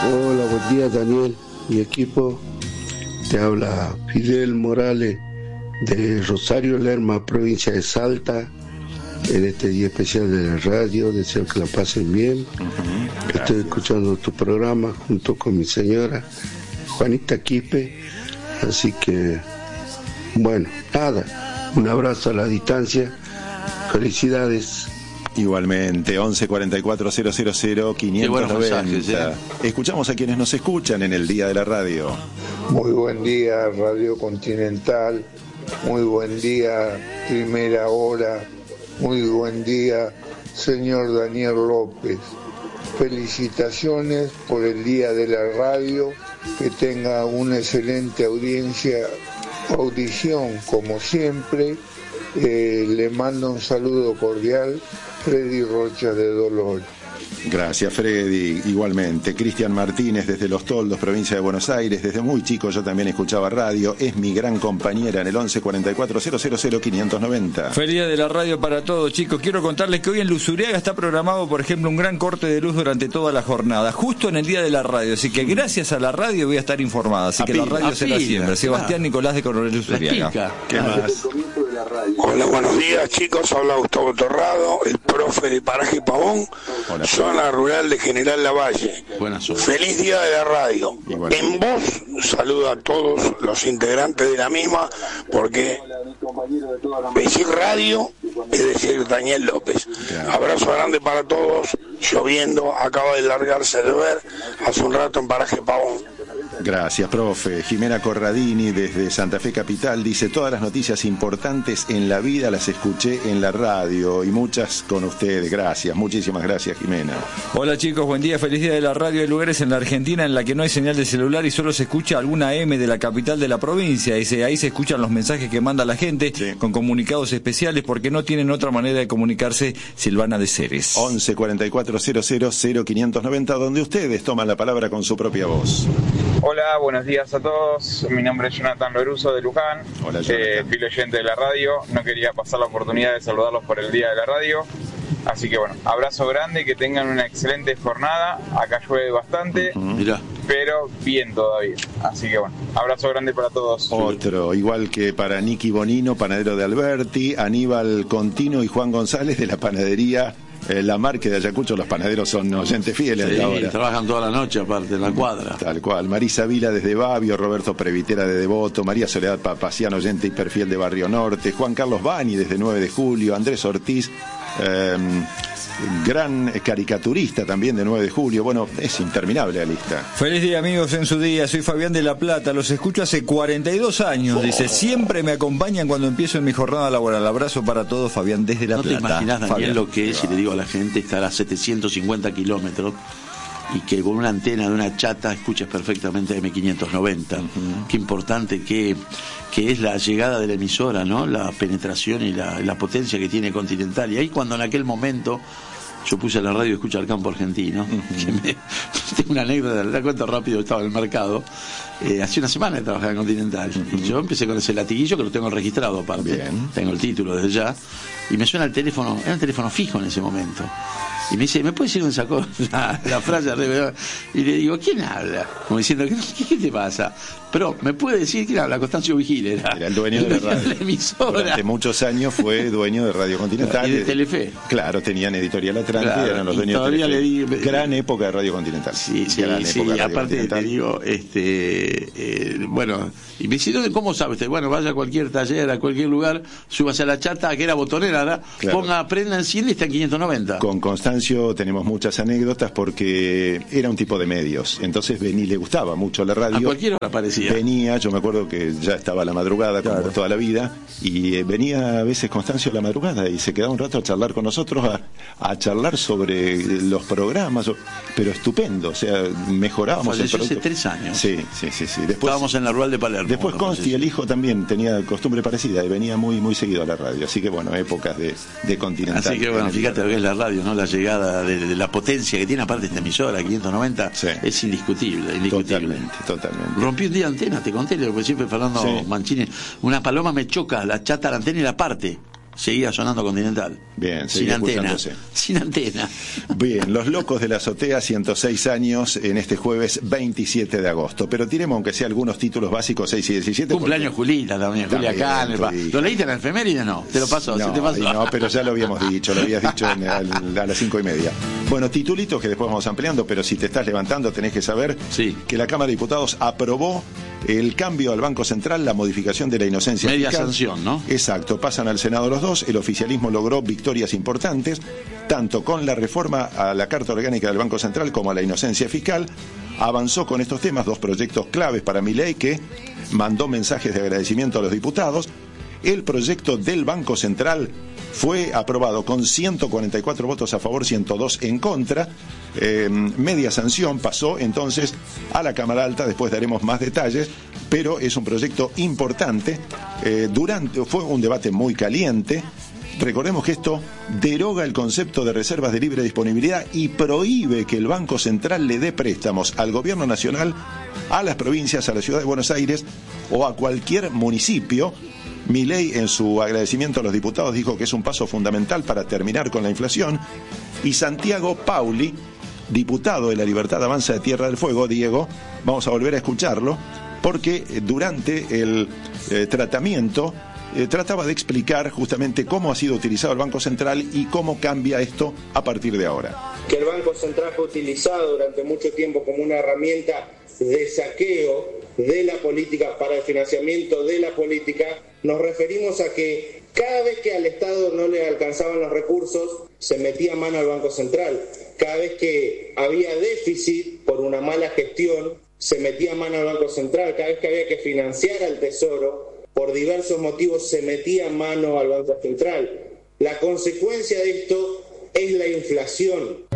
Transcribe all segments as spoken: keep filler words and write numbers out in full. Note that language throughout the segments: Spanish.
Hola, buen día Daniel y equipo. Te habla Fidel Morales de Rosario Lerma, provincia de Salta, en este día especial de la radio. Deseo que la pasen bien. Uh-huh. Estoy escuchando tu programa junto con mi señora Juanita Quispe, así que bueno, nada, un abrazo a la distancia, felicidades. Igualmente, once cuarenta y cuatro cero cero cero quinientos noventa. ¿eh? Escuchamos a quienes nos escuchan en el Día de la Radio. Muy buen día, Radio Continental. Muy buen día, Primera Hora. Muy buen día, señor Daniel López. Felicitaciones por el Día de la Radio. Que tenga una excelente audiencia, audición como siempre. Eh, le mando un saludo cordial, Freddy Rocha de Dolores. Gracias, Freddy. Igualmente, Cristian Martínez desde Los Toldos, provincia de Buenos Aires. Desde muy chico yo también escuchaba radio. Es mi gran compañera en el once cuarenta y cuatro cero cero cero quinientos noventa. Feliz Día de la Radio para todos, chicos. Quiero contarles que hoy en Luzuriaga está programado, por ejemplo, un gran corte de luz durante toda la jornada, justo en el Día de la Radio. Así que gracias a la radio voy a estar informada. Así a que pila, la radio será pila, siempre. Sebastián claro. Nicolás de Coronel Luzuriaga. ¿Qué más? Hola, buenos días, chicos. Habla Gustavo Torrado, el profe de Paraje Pavón. Hola, zona rural de General Lavalle. Buenas horas. Feliz Día de la Radio. Igual. En voz saludo a todos los integrantes de la misma, porque decir radio es decir Daniel López. Claro. Abrazo grande para todos. Lloviendo, acaba de largarse de ver hace un rato en Paraje Pavón. Gracias, profe. Jimena Corradini desde Santa Fe Capital dice: todas las noticias importantes en la vida las escuché en la radio y muchas con ustedes. Gracias, muchísimas gracias, Jimena. Hola chicos, buen día, feliz Día de la Radio. Hay lugares en la Argentina en la que no hay señal de celular y solo se escucha alguna M de la capital de la provincia. Dice, ahí se escuchan los mensajes que manda la gente, sí, con comunicados especiales porque no tienen otra manera de comunicarse. Silvana de Ceres. once cuarenta y cuatro cero cero cero quinientos noventa, donde ustedes toman la palabra con su propia voz. Hola, buenos días a todos. Mi nombre es Jonathan Loruso de Luján. Hola, eh, fiel oyente de la radio. No quería pasar la oportunidad de saludarlos por el Día de la Radio. Así que bueno, abrazo grande, que tengan una excelente jornada. Acá llueve bastante, uh-huh. Mirá. Pero bien todavía. Así que bueno, abrazo grande para todos. Otro, igual que para Nicky Bonino, panadero de Alberti, Aníbal Contino y Juan González de la panadería Eh, la Marque de Ayacucho. Los panaderos son oyentes fieles. Sí, ahora trabajan toda la noche aparte en la cuadra. Tal cual. Marisa Vila desde Babio, Roberto Previtera de Devoto, María Soledad Papaciano, oyente hiperfiel de Barrio Norte, Juan Carlos Bani desde nueve de julio, Andrés Ortiz, eh, gran caricaturista también de nueve de julio. Bueno, es interminable la lista. Feliz día, amigos, en su día. Soy Fabián de La Plata, los escucho hace cuarenta y dos años. Oh. Dice, siempre me acompañan cuando empiezo en mi jornada laboral. Abrazo para todos, Fabián desde La no Plata. No te imaginas, Daniel, Fabián, lo que es, y le digo a la gente, estar a setecientos cincuenta kilómetros y que con una antena de una chata escuches perfectamente eme quinientos noventa. Uh-huh. Qué importante que, que es la llegada de la emisora, ¿no? La penetración y la, la potencia que tiene Continental. Y ahí cuando en aquel momento yo puse la radio Escucha al Campo Argentino, uh-huh, que me, tengo una anécdota, la cuento rápido, estaba en el mercado, eh, hace una semana que trabajaba en Continental, uh-huh, y yo empecé con ese latiguillo que lo tengo registrado aparte. Bien. Tengo el título desde ya, y me suena el teléfono, era un teléfono fijo en ese momento, y me dice, ¿me puede decir dónde sacó la, la frase arriba? Y le digo, ¿quién habla? Como diciendo, ¿qué, qué te pasa? Pero, ¿me puede decir quién habla? Constancio Vigil era, era el dueño, el dueño de la radio. De la emisora. Durante muchos años fue dueño de Radio Continental. Y de Telefe. Claro, tenían Editorial Atlante, claro, eran los dueños de Telefe. Le di, gran época de Radio Continental. Sí, sí, gran sí, época de Radio aparte te digo, este, eh, bueno, y me dice, ¿cómo sabe usted? Bueno, vaya a cualquier taller, a cualquier lugar, súbase a la chata, que era botonera, ¿verdad? Claro. Ponga, prenda, enciende y está en quinientos noventa. Con Constancio tenemos muchas anécdotas porque era un tipo de medios, entonces venía, le gustaba mucho la radio. A cualquier hora aparecía. Venía, yo me acuerdo que ya estaba a la madrugada, como claro, toda la vida, y eh, venía a veces Constancio a la madrugada y se quedaba un rato a charlar con nosotros, a, a charlar sobre los programas, pero estupendo, o sea, mejorábamos el producto. Hace tres años. Sí, sí, sí, sí. Después, estábamos en la rural de Palermo. Después Consti, el hijo, también tenía costumbre parecida y venía muy muy seguido a la radio, así que bueno, épocas de, de Continental. Así que bueno, fíjate lo que es la radio, ¿no? La llegada de, de la potencia que tiene aparte esta emisora, quinientos noventa, sí, es indiscutible, indiscutible. Totalmente, totalmente. Rompí un día antena, te conté, porque siempre Fernando sí. Mancini, una paloma me choca, la chata la antena y la parte. seguía sonando Continental. Bien, sin antena. Sin antena. Bien, Los Locos de la Azotea, ciento seis años en este jueves veintisiete de agosto. Pero tiremos aunque sea algunos títulos básicos, seis y diecisiete. Cumpleaños porque... Julita también, Julia Kahn. ¿Lo leíste en la efeméride? No, te lo pasó, no, ¿se te pasó? No, pero ya lo habíamos dicho, lo habías dicho en, a, a las cinco y media. Bueno, titulitos que después vamos ampliando, pero si te estás levantando tenés que saber sí. que la Cámara de Diputados aprobó el cambio al Banco Central, la modificación de la inocencia Media fiscal. sanción, ¿no? Exacto, pasan al Senado los dos, el oficialismo logró victorias importantes, tanto con la reforma a la Carta Orgánica del Banco Central como a la inocencia fiscal. Avanzó con estos temas, dos proyectos claves para Milei, que mandó mensajes de agradecimiento a los diputados. El proyecto del Banco Central fue aprobado con ciento cuarenta y cuatro votos a favor, ciento dos en contra. Eh, media sanción pasó entonces a la Cámara Alta, después daremos más detalles, pero es un proyecto importante. Eh, durante, fue un debate muy caliente. Recordemos que esto deroga el concepto de reservas de libre disponibilidad y prohíbe que el Banco Central le dé préstamos al gobierno nacional, a las provincias, a la ciudad de Buenos Aires o a cualquier municipio. Milei, en su agradecimiento a los diputados, dijo que es un paso fundamental para terminar con la inflación. Y Santiago Pauli, diputado de La Libertad Avanza de Tierra del Fuego, Diego, vamos a volver a escucharlo, porque durante el eh, tratamiento eh, trataba de explicar justamente cómo ha sido utilizado el Banco Central y cómo cambia esto a partir de ahora. Que el Banco Central fue utilizado durante mucho tiempo como una herramienta de saqueo de la política, para el financiamiento de la política. Nos referimos a que cada vez que al Estado no le alcanzaban los recursos, se metía mano al Banco Central. Cada vez que había déficit por una mala gestión, se metía mano al Banco Central. Cada vez que había que financiar al Tesoro, por diversos motivos, se metía mano al Banco Central. La consecuencia de esto es la inflación.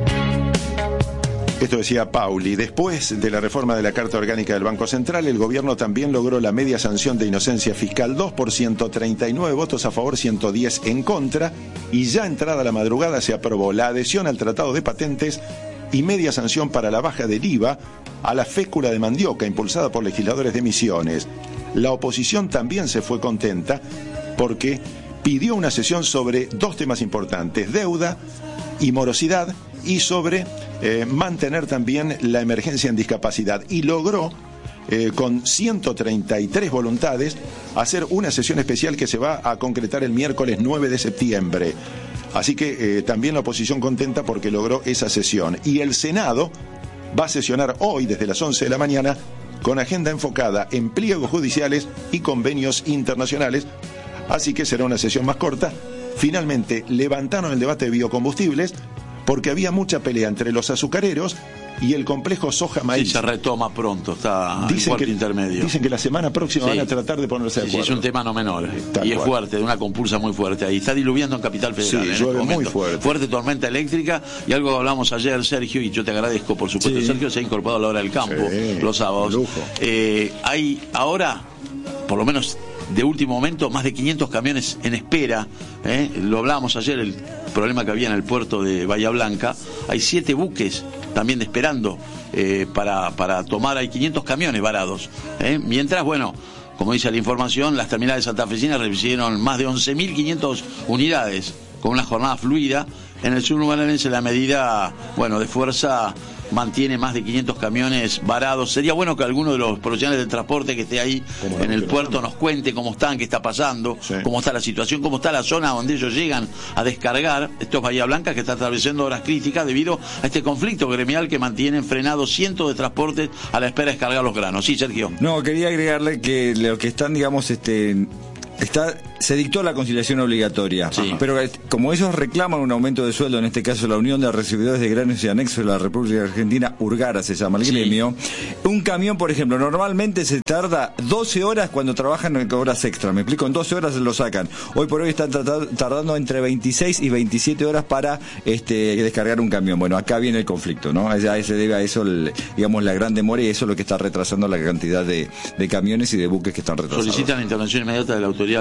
Esto decía Pauli. Después de la reforma de la Carta Orgánica del Banco Central, el gobierno también logró la media sanción de inocencia fiscal dos por ciento treinta y nueve votos a favor, ciento diez en contra, y ya entrada la madrugada se aprobó la adhesión al Tratado de Patentes y media sanción para la baja del I V A a la fécula de mandioca impulsada por legisladores de Misiones. La oposición también se fue contenta porque pidió una sesión sobre dos temas importantes: deuda y morosidad, y sobre eh, mantener también la emergencia en discapacidad, y logró eh, con ciento treinta y tres voluntades hacer una sesión especial que se va a concretar el miércoles nueve de septiembre. Así que eh, también la oposición contenta porque logró esa sesión, y el Senado va a sesionar hoy desde las once de la mañana con agenda enfocada en pliegos judiciales y convenios internacionales, así que será una sesión más corta. Finalmente levantaron el debate de biocombustibles porque había mucha pelea entre los azucareros y el complejo soja-maíz. Sí, se retoma pronto, está dicen en cuarto que, intermedio. Dicen que la semana próxima sí. van a tratar de ponerse de sí, acuerdo. Sí, es un tema no menor. Tal y es cual. fuerte, de una compulsa muy fuerte. Ahí está diluviando en Capital Federal. Sí, en llueve este muy fuerte. Fuerte tormenta eléctrica, y algo que hablamos ayer, Sergio, y yo te agradezco, por supuesto. Sí. Sergio se ha incorporado a la hora del campo sí, los sábados. Lujo. Eh, hay ahora, por lo menos de último momento, más de quinientos camiones en espera. ¿eh? Lo hablábamos ayer, el problema que había en el puerto de Bahía Blanca. Hay siete buques también esperando eh, para, para tomar. Hay quinientos camiones varados. ¿eh? Mientras, bueno, como dice la información, las terminales santafesinas recibieron más de once mil quinientas unidades con una jornada fluida. En el sur bonaerense la medida, bueno, de fuerza mantiene más de quinientos camiones varados. Sería bueno que alguno de los profesionales del transporte que esté ahí en el puerto nos cuente cómo están, qué está pasando, sí. cómo está la situación, cómo está la zona donde ellos llegan a descargar. Esto es Bahía Blanca, que está atravesando horas críticas debido a este conflicto gremial que mantienen frenados cientos de transportes a la espera de descargar los granos. Sí, Sergio. No, quería agregarle que lo que están, digamos, este... Está, se dictó la conciliación obligatoria, sí. pero como ellos reclaman un aumento de sueldo, en este caso la Unión de Recibidores de Granos y Anexos de la República Argentina, Urgara se llama el sí. gremio, un camión, por ejemplo, normalmente se tarda doce horas cuando trabajan en horas extra, me explico, en doce horas se lo sacan. Hoy por hoy están tardando entre veintiséis y veintisiete horas para este, descargar un camión. Bueno, acá viene el conflicto, ¿no? Ya se debe a eso, el, digamos, la gran demora, y eso es lo que está retrasando la cantidad de, de camiones y de buques que están retrasados. Solicitan la intervención inmediata de la autoridad laboral, ¿no?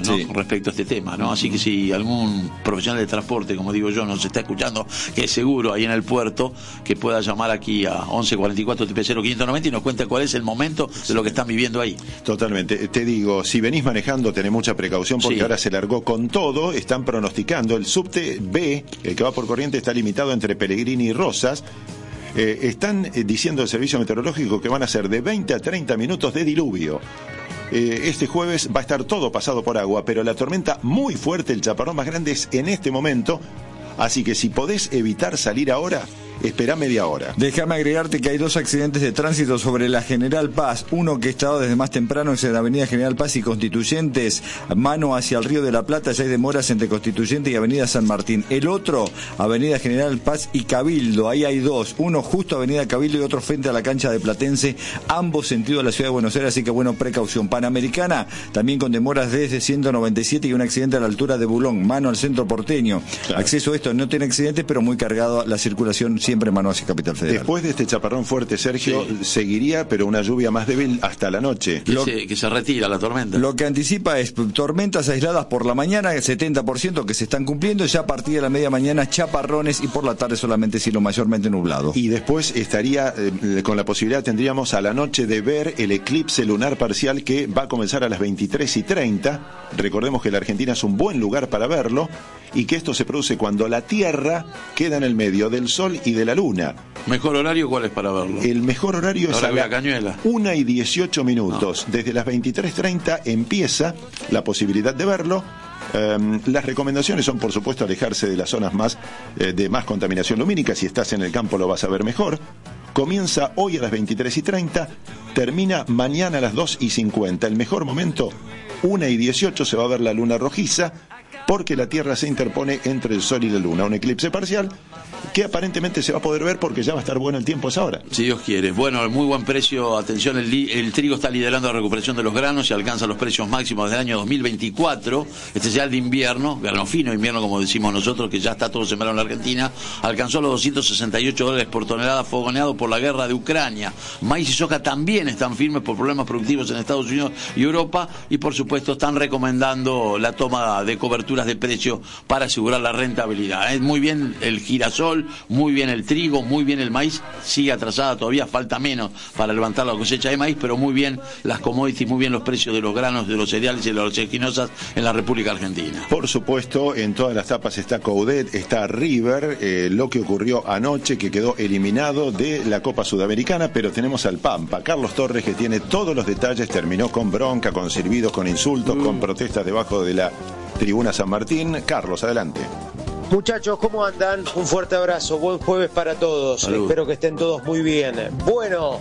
¿no? Sí. Respecto a este tema, ¿no? Así que si algún profesional de transporte, como digo yo, nos está escuchando, que es seguro ahí en el puerto, que pueda llamar aquí a once cuarenta y cuatro T P cero quinientos noventa y nos cuente cuál es el momento de lo que están viviendo ahí. Totalmente. Te digo, si venís manejando, tenés mucha precaución porque Sí. ahora se largó con todo. Están pronosticando el subte B, el que va por Corrientes, está limitado entre Pellegrini y Rosas. Eh, están eh, diciendo el servicio meteorológico que van a ser de veinte a treinta minutos de diluvio. Eh, este jueves va a estar todo pasado por agua, pero la tormenta muy fuerte, el chaparrón más grande es en este momento. Así que si podés evitar salir ahora, espera media hora. Déjame agregarte que hay dos accidentes de tránsito sobre la General Paz. Uno que ha estado desde más temprano es en la avenida General Paz y Constituyentes, mano hacia el Río de la Plata. Ya hay demoras entre Constituyente y avenida San Martín. El otro, avenida General Paz y Cabildo. Ahí hay dos. Uno justo avenida Cabildo y otro frente a la cancha de Platense. Ambos sentidos a la ciudad de Buenos Aires, así que bueno, precaución. Panamericana, también con demoras desde ciento noventa y siete y un accidente a la altura de Bulón, mano al centro porteño. Claro. Acceso a esto no tiene accidentes, pero muy cargado la circulación siempre mano hacia Capital Federal. Después de este chaparrón fuerte, Sergio, sí. seguiría, pero una lluvia más débil hasta la noche. Que, lo, se, que se retira la tormenta. Lo que anticipa es tormentas aisladas por la mañana, el setenta por ciento que se están cumpliendo, ya a partir de la media mañana chaparrones y por la tarde solamente cielo mayormente nublado. Y después estaría, eh, con la posibilidad tendríamos a la noche de ver el eclipse lunar parcial que va a comenzar a las veintitrés y treinta. Recordemos que la Argentina es un buen lugar para verlo y que esto se produce cuando la Tierra queda en el medio del Sol y de la Luna. ¿Mejor horario cuál es para verlo? El mejor horario Ahora es a la Cañuela. una y dieciocho minutos. No. Desde las veintitrés treinta empieza la posibilidad de verlo. Um, las recomendaciones son, por supuesto, alejarse de las zonas más eh, de más contaminación lumínica. Si estás en el campo lo vas a ver mejor. Comienza hoy a las veintitrés y treinta, termina mañana a las dos y cincuenta. El mejor momento, una y dieciocho, se va a ver la luna rojiza, porque la Tierra se interpone entre el Sol y la Luna. Un eclipse parcial que aparentemente se va a poder ver porque ya va a estar bueno el tiempo a esa hora. Si Dios quiere. Bueno, muy buen precio. Atención, el, el trigo está liderando la recuperación de los granos y alcanza los precios máximos del año dos mil veinticuatro. Este ya el de invierno, grano fino, invierno como decimos nosotros, que ya está todo sembrado en la Argentina. Alcanzó los doscientos sesenta y ocho dólares por tonelada, fogoneado por la guerra de Ucrania. Maíz y soja también están firmes por problemas productivos en Estados Unidos y Europa, y por supuesto están recomendando la toma de coberturas de precio para asegurar la rentabilidad. Es muy bien el girasol, muy bien el trigo, muy bien el maíz, sigue atrasada todavía, falta menos para levantar la cosecha de maíz, pero muy bien las commodities, muy bien los precios de los granos, de los cereales y de las oleaginosas en la República Argentina. Por supuesto, en todas las tapas está Coudet, está River, eh, lo que ocurrió anoche, que quedó eliminado de la Copa Sudamericana, pero tenemos al Pampa, Carlos Torres, que tiene todos los detalles, terminó con bronca, con silbidos, con insultos, mm. con protestas debajo de la tribuna San Martín. Carlos, adelante. Muchachos, ¿cómo andan? Un fuerte abrazo, buen jueves para todos. Salud. Espero que estén todos muy bien. Bueno,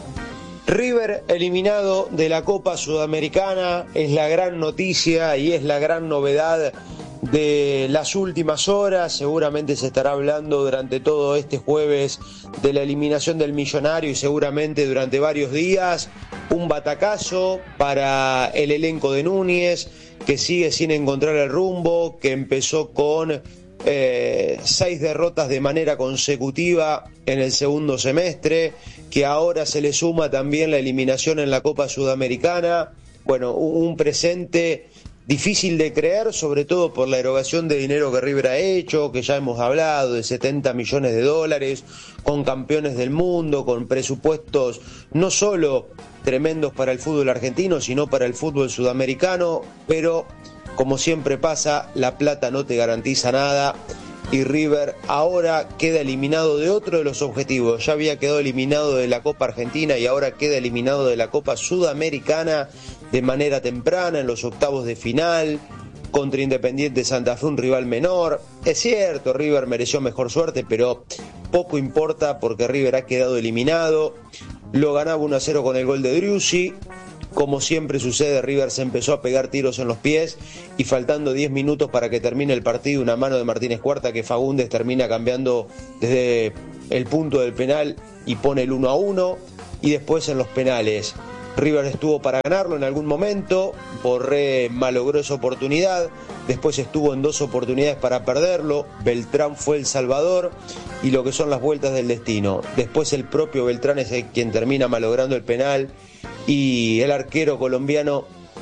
River eliminado de la Copa Sudamericana es la gran noticia y es la gran novedad de las últimas horas. Seguramente se estará hablando durante todo este jueves de la eliminación del Millonario y seguramente durante varios días. Un batacazo para el elenco de Núñez, que sigue sin encontrar el rumbo, que empezó con eh, seis derrotas de manera consecutiva en el segundo semestre, que ahora se le suma también la eliminación en la Copa Sudamericana. Bueno, un presente difícil de creer, sobre todo por la erogación de dinero que River ha hecho, que ya hemos hablado, de setenta millones de dólares, con campeones del mundo, con presupuestos no solo tremendos para el fútbol argentino, sino para el fútbol sudamericano, pero como siempre pasa, la plata no te garantiza nada y River ahora queda eliminado de otro de los objetivos. Ya había quedado eliminado de la Copa Argentina y ahora queda eliminado de la Copa Sudamericana de manera temprana, en los octavos de final, contra Independiente Santa Fe, un rival menor. Es cierto, River mereció mejor suerte, pero poco importa porque River ha quedado eliminado. Lo ganaba uno a cero con el gol de Driussi. Como siempre sucede, River se empezó a pegar tiros en los pies y faltando diez minutos para que termine el partido, una mano de Martínez Cuarta que Fagundes termina cambiando desde el punto del penal y pone el uno a uno. Y después en los penales, River estuvo para ganarlo en algún momento, Borré malogró esa oportunidad, después estuvo en dos oportunidades para perderlo, Beltrán fue el salvador y lo que son las vueltas del destino. Después el propio Beltrán es el quien termina malogrando el penal y el arquero colombiano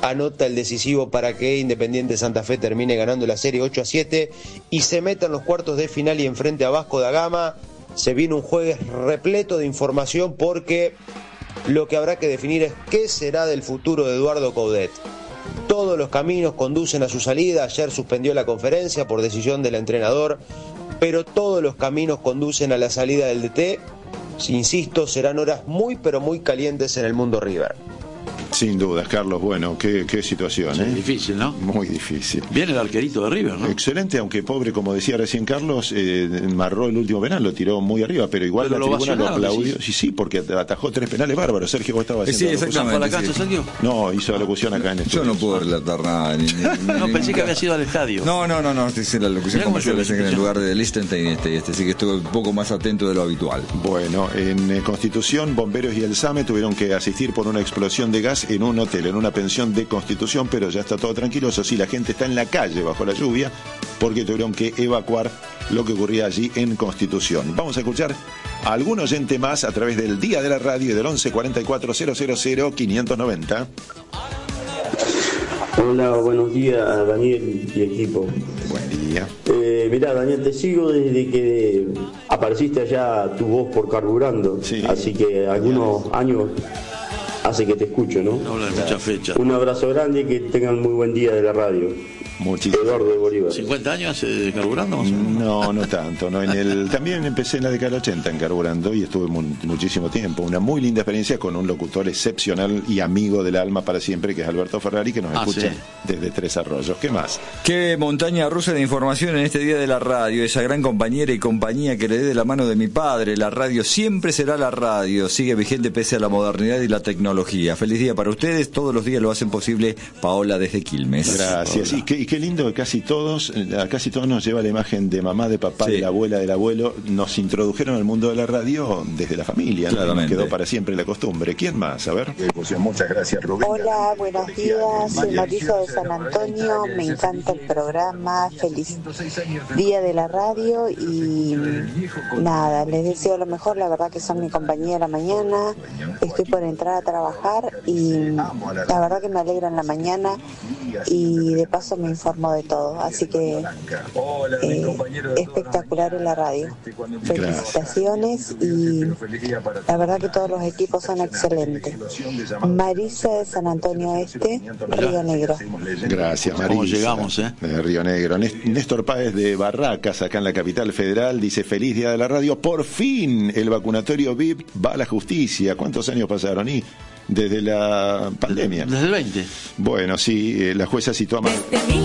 anota el decisivo para que Independiente Santa Fe termine ganando la serie ocho a siete y se meta en los cuartos de final y enfrente a Vasco da Gama. Se viene un jueves repleto de información porque lo que habrá que definir es qué será del futuro de Eduardo Coudet. Todos los caminos conducen a su salida. Ayer suspendió la conferencia por decisión del entrenador, pero todos los caminos conducen a la salida del D T. Insisto, serán horas muy pero muy calientes en el mundo River. Sin dudas, Carlos. Bueno, qué, qué situación, sí, ¿eh? Difícil, ¿no? Muy difícil. Viene el arquerito de River, ¿no? Excelente, aunque pobre, como decía recién Carlos, eh, marró el último penal, lo tiró muy arriba, pero igual pero la lo tribuna lo aplaudió. Sí, sí, porque atajó tres penales bárbaros. Sergio, ¿vos estabas haciendo? Sí, exactamente. ¿Fue a la cancha, sí. Sergio? No, hizo la locución acá en el estudio. Yo no puedo relatar nada. Ni, ni, no, ni, pensé ni, que había sido al estadio. No, no, no, no. Hice la locución comercial en el lugar de Liechtenstein, este, este, así que estuve un poco más atento de lo habitual. Bueno, en eh, Constitución, bomberos y el SAME tuvieron que asistir por una explosión de gas en un hotel, en una pensión de Constitución, pero ya está todo tranquilo. Eso sí, la gente está en la calle bajo la lluvia porque tuvieron que evacuar lo que ocurría allí en Constitución. Vamos a escuchar a algún oyente más a través del Día de la Radio y del once cuarenta y cuatro cero cero cero quinientos noventa. Hola, buenos días, Daniel y equipo. Buen día. Eh, mirá, Daniel, te sigo desde que apareciste allá tu voz por Carburando, sí. Así que algunos años hace que te escucho, ¿no? No habla de muchas fechas. Un abrazo grande y que tengan muy buen día de la radio. Muchísimo. Eduardo de Bolívar. ¿cincuenta años eh, carburando? No, no tanto. No. En el, también empecé en la década del ochenta en Carburando y estuve mu muchísimo tiempo. Una muy linda experiencia con un locutor excepcional y amigo del alma para siempre, que es Alberto Ferrari, que nos ah, escucha sí. desde Tres Arroyos. ¿Qué más? Qué montaña rusa de información en este día de la radio. Esa gran compañera y compañía que le dé de la mano de mi padre. La radio siempre será la radio. Sigue vigente pese a la modernidad y la tecnología. Feliz día para ustedes. Todos los días lo hacen posible. Paola desde Quilmes. Gracias. Y qué, y qué lindo que casi todos, a casi todos nos lleva la imagen de mamá, de papá, sí. de la abuela, del abuelo. Nos introdujeron al mundo de la radio desde la familia. Claramente. Nos quedó para siempre la costumbre. ¿Quién más? A ver. Muchas gracias, Rubén. Hola, buenos días. Soy Marisa de San Antonio. Me encanta el programa. Feliz día de la radio y nada, les deseo lo mejor. La verdad que son mi compañía de la mañana. Estoy por entrar a trabajar y la verdad que me alegra en la mañana y de paso me informo de todo, así que eh, espectacular en la radio. Felicitaciones y la verdad que todos los equipos son excelentes. Marisa de San Antonio Este, Río Negro. Gracias, Marisa. ¿Cómo llegamos, eh? De Río Negro. Néstor Páez de Barracas, acá en la capital federal, dice: feliz día de la radio. Por fin el vacunatorio V I P va a la justicia. ¿Cuántos años pasaron? Y desde la pandemia. Desde el veinte. Bueno, sí, eh, la jueza citó a Mar...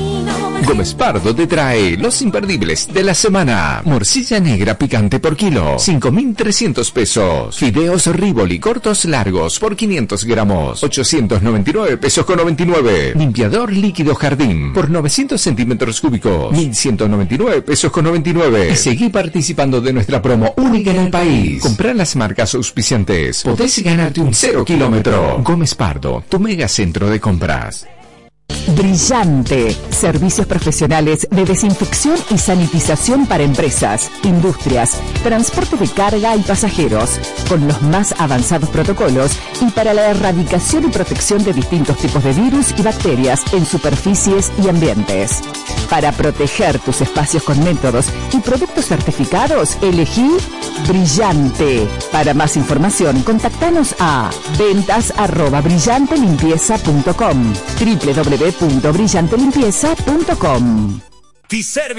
Gómez Pardo te trae los imperdibles de la semana. Morcilla negra picante por kilo, cinco mil trescientos pesos. Fideos Rivoli cortos largos por quinientos gramos, ochocientos noventa y nueve pesos con noventa y nueve. Limpiador líquido Jardín por novecientos centímetros cúbicos, mil ciento noventa y nueve pesos con noventa y nueve. Y seguí participando de nuestra promo única en el país. Comprar las marcas auspiciantes. Podés ganarte un cero kilómetro. Gómez Pardo, tu mega centro de compras. Brillante. Servicios profesionales de desinfección y sanitización para empresas, industrias, transporte de carga y pasajeros, con los más avanzados protocolos y para la erradicación y protección de distintos tipos de virus y bacterias en superficies y ambientes. Para proteger tus espacios con métodos y productos certificados, elegí Brillante. Para más información, contactanos a ventas arroba brillante limpieza punto com, doble u doble u doble u punto brillante limpieza punto com.